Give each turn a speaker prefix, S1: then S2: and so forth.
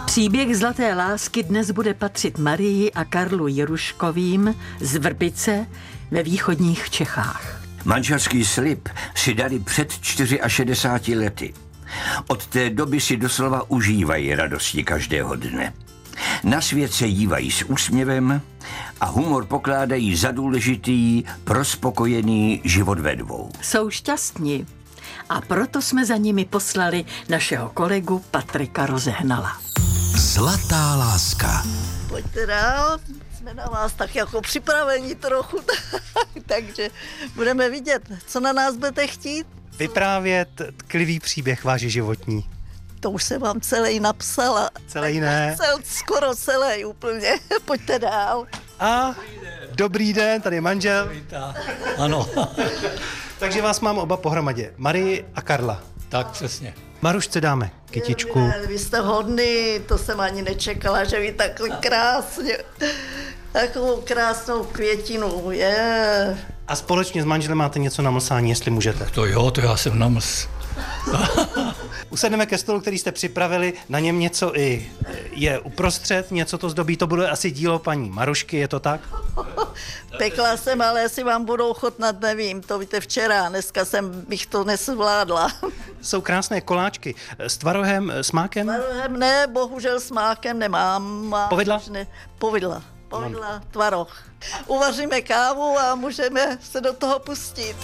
S1: Příběh zlaté lásky dnes bude patřit Marii a Karlu Jiruškovým z Vrbice ve východních Čechách.
S2: Manželský slib si dali před 64 lety. Od té doby si doslova užívají radosti každého dne. Na svět se dívají s úsměvem a humor pokládají za důležitý pro spokojený život ve dvou.
S1: Jsou šťastní a proto jsme za nimi poslali našeho kolegu Patrika Rozehnala.
S3: Zlatá láska.
S4: Pojďte dál, jsme na vás tak jako připraveni trochu, takže budeme vidět, co na nás budete chtít.
S5: Vyprávět tklivý příběh váš životní.
S4: To už jsem vám celý napsala.
S5: Celý ne.
S4: Skoro celý úplně, pojďte dál.
S5: A dobrý den, tady je manžel.
S6: Ano,
S5: Takže vás mám oba pohromadě, Marii a Karla.
S6: tak přesně.
S5: Marušce dáme kytičku.
S4: Ne, vy jste hodný, to jsem ani nečekala, že vy takhle krásně, takovou krásnou květinu, je.
S5: A společně s manželem máte něco na mlsání, jestli můžete.
S6: To jo, to já jsem namls.
S5: Usedneme ke stolu, který jste připravili, na něm něco i je uprostřed, něco to zdobí, to bude asi dílo paní Marušky, je to tak?
S4: Pekla jsem, ale jestli vám budou chutnat, nevím, to víte včera, dneska bych to nesvládla.
S5: Jsou krásné koláčky s tvarohem, s mákem?
S4: Tvarohem ne, bohužel s mákem nemám.
S5: Povedla?
S4: Ne, povedla, tvaroh. Uvaříme kávu a můžeme se do toho pustit.